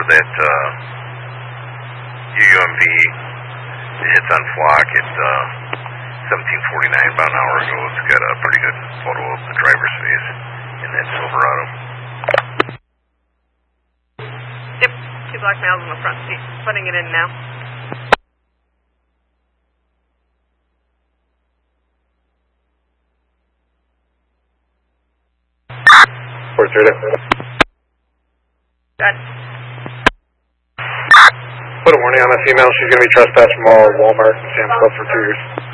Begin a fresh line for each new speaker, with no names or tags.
that UUMV hits on flock at 1749 about an hour ago. It's got a pretty good photo of the driver's face in that Silverado.
Yep, 2 black males in the front seat. Putting it in now. Good.
Put a warning on the female. She's going to be trespassed from all Walmart and Sam's Club for 2 years.